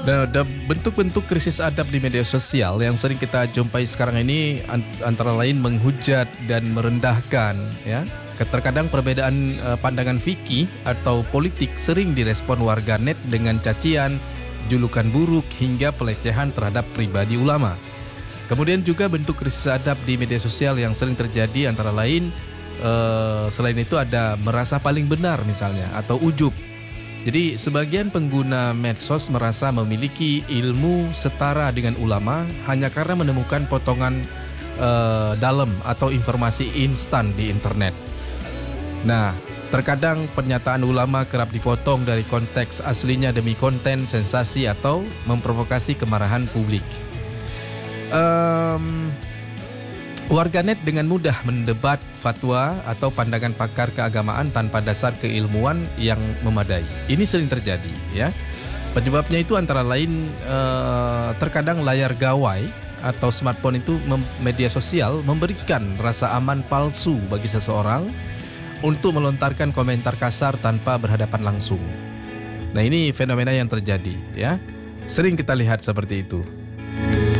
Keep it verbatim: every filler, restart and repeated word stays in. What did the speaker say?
Nah, da bentuk-bentuk krisis adab di media sosial yang sering kita jumpai sekarang ini an antara lain menghujat dan merendahkan, ya. Terkadang perbedaan eh, pandangan fikih atau politik sering direspon warganet dengan cacian, julukan buruk hingga pelecehan terhadap pribadi ulama. Kemudian juga bentuk krisis adab di media sosial yang sering terjadi antara lain eh, selain itu ada merasa paling benar misalnya atau ujub. Jadi sebagian pengguna medsos merasa memiliki ilmu setara dengan ulama hanya karena menemukan potongan uh, dalam atau informasi instan di internet. Nah, terkadang pernyataan ulama kerap dipotong dari konteks aslinya demi konten, sensasi atau memprovokasi kemarahan publik. Um, Warganet dengan mudah mendebat fatwa atau pandangan pakar keagamaan tanpa dasar keilmuan yang memadai. Ini sering terjadi, ya. Penyebabnya itu antara lain eh, terkadang layar gawai atau smartphone itu mem- media sosial memberikan rasa aman palsu bagi seseorang untuk melontarkan komentar kasar tanpa berhadapan langsung. Nah, ini fenomena yang terjadi, ya. Sering kita lihat seperti itu.